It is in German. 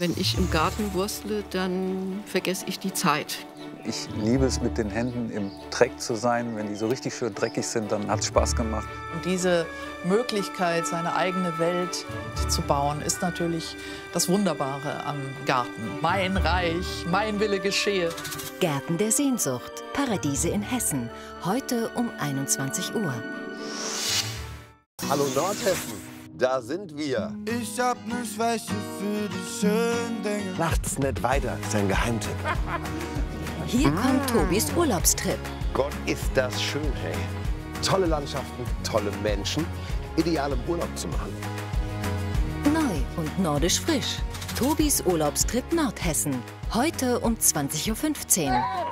Wenn ich im Garten wurstle, dann vergesse ich die Zeit. Ich liebe es, mit den Händen im Dreck zu sein. Wenn die so richtig schön dreckig sind, dann hat es Spaß gemacht. Und diese Möglichkeit, seine eigene Welt zu bauen, ist natürlich das Wunderbare am Garten. Mein Reich, mein Wille geschehe. Gärten der Sehnsucht, Paradiese in Hessen, heute um 21 Uhr. Hallo Nordhessen, da sind wir. Ich hab ne Schwäche für die schönen Dinge. Macht's nicht weiter, ist ein Geheimtipp. Hier kommt Tobis Urlaubstrip. Gott, ist das schön, hey. Tolle Landschaften, tolle Menschen, ideal im Urlaub zu machen. Neu und nordisch frisch. Tobis Urlaubstrip Nordhessen, heute um 20:15 Uhr.